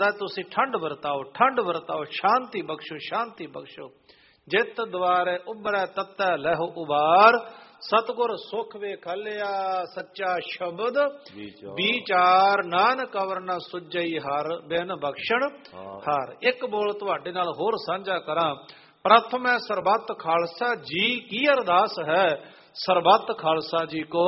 ਤੁਸੀਂ ਠੰਡ ਵਰਤਾਓ, ਸ਼ਾਂਤੀ ਬਖਸ਼ੋ। ਜਿਤ ਦੁਆਰੇ ਉਬਰੈ ਤਤੈ ਲਹਿ ਉਬਾਰ, ਸਤਿਗੁਰ ਸੁਖ ਵੇਖਲਿਆ ਸੱਚਾ ਸ਼ਬਦ ਵਿਚਾਰ, ਨਾਨਕ ਅਵਰ ਨ ਸੁਝਈ ਹਰ ਬਿਨ ਬਖਸ਼ਣ ਹਾਰ। ਇੱਕ ਬੋਲ ਤੁਹਾਡੇ ਨਾਲ ਹੋਰ ਸਾਂਝਾ ਕਰਾਂ। ਪ੍ਰਥਮ ਹੈ ਸਰਬੱਤ ਖਾਲਸਾ ਜੀ ਕੀ ਅਰਦਾਸ ਹੈ, ਸਰਬੱਤ ਖਾਲਸਾ ਜੀ ਕੋ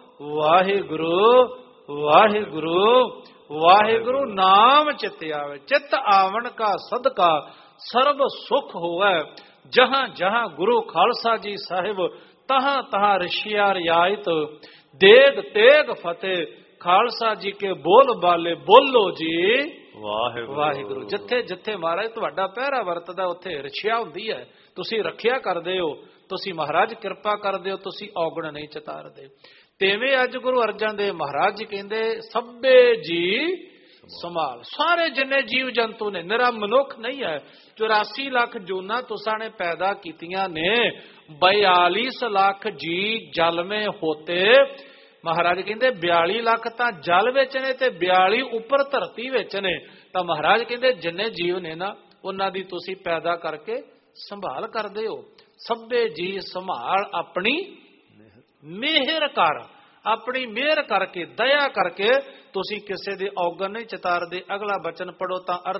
ਵਾਹਿਗੁਰੂ ਨਾਮ ਚਿਤ ਆਵੇ। ਚਿਤ ਆਵਣ ਕਾ ਸਦਕਾ ਸਰਬ ਸੁਖ ਹੋਵੇ, ਜਹਾਂ ਜਹਾਂ ਗੁਰੂ ਖਾਲਸਾ ਜੀ ਸਾਹਿਬ ਤਹਾਂ ਤਹਾਂ ਰਿਸ਼ੀਆ ਰਿਆਇਤ। ਦੇਗ ਤੇਗ ਫਤਿਹ ਖਾਲਸਾ ਜੀ ਕੇ ਬੋਲ ਬਾਲੇ, ਬੋਲੋ ਜੀ ਵਾਹਿਗੁਰੂ। ਜਿੱਥੇ ਜਿੱਥੇ ਮਹਾਰਾਜ ਤੁਹਾਡਾ ਪਹਿਰਾ ਵਰਤਦਾ ਉੱਥੇ ਰਛਿਆ ਹੁੰਦੀ ਹੈ, ਤੁਸੀਂ ਰੱਖਿਆ ਕਰਦੇ ਹੋ, ਤੁਸੀਂ ਮਹਾਰਾਜ ਕਿਰਪਾ ਕਰਦੇ ਹੋ, ਤੁਸੀਂ ਔਗਣ ਨਹੀਂ ਚਤਾਰਦੇ। ਤੇਵੇਂ ਅੱਜ ਗੁਰੂ ਅਰਜਨ ਦੇਵ ਮਹਾਰਾਜ ਜੀ ਕਹਿੰਦੇ ਸਭੇ ਜੀ ਸੰਭਾਲ। ਸਾਰੇ ਜਿੰਨੇ ਜੀਵ ਜੰਤੂ ਨੇ, ਨਿਰਾ ਮਨੁੱਖ ਨਹੀਂ ਹੈ। 84 ਲੱਖ ਜੂਨਾ ਤੁਸਾਂ ਨੇ ਪੈਦਾ ਕੀਤੀਆਂ ਨੇ, 42 ਲੱਖ ਜੀ ਜਲ ਮੇ ਹੋਤੇ। ਮਹਾਰਾਜ ਕਹਿੰਦੇ 42 ਲੱਖ ਤਾਂ ਜਲ ਵਿੱਚ ਨੇ ਤੇ 42 ਉੱਪਰ ਧਰਤੀ ਵਿੱਚ ਨੇ। ਤਾਂ ਮਹਾਰਾਜ ਕਹਿੰਦੇ ਜਿੰਨੇ ਜੀਵ ਨੇ ਨਾ, ਉਹਨਾਂ ਦੀ ਤੁਸੀਂ ਪੈਦਾ ਕਰਕੇ ਸੰਭਾਲ ਕਰਦੇ ਹੋ। ਸਭੇ ਜੀ ਸੰਭਾਲ ਆਪਣੀ ਮਿਹਰ ਕਰ, ਆਪਣੀ ਮਿਹਰ ਕਰਕੇ, ਦਇਆ ਕਰਕੇ ਤੁਸੀਂ ਕਿਸੇ ਦੇ ਔਗਣ ਨਹੀਂ ਚਤਾਰਦੇ। ਅਗਲਾ ਬਚਨ ਪੜੋ ਤਾਂ ਅਰਥ